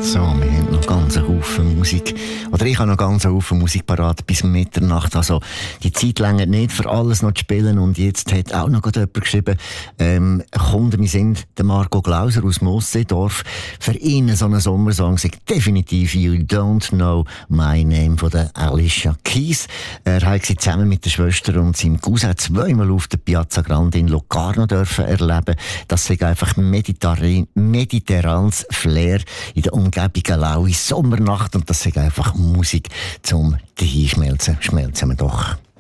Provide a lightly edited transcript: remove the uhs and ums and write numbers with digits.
So, wir haben noch ganz einen Haufen Musik. Oder ich habe noch ganz einen Haufen Musik parat bis Mitternacht. Also, die Zeit reicht nicht, für alles noch zu spielen. Und jetzt hat auch noch jemand geschrieben, Kunden, wir sind der Marco Glauser aus Mosseedorf. Für ihn so ein Sommersong sagt definitiv You Don't Know My Name von der Alicia Keys. Er hat sie zusammen mit der Schwester und seinem Cousin zweimal auf der Piazza Grande in Locarno dürfen erleben. Das ist einfach mediterranes Flair in der Umgebung, eine laue Sommernacht, und das ist einfach Musik zum Dahinschmelzen. Schmelzen wir doch.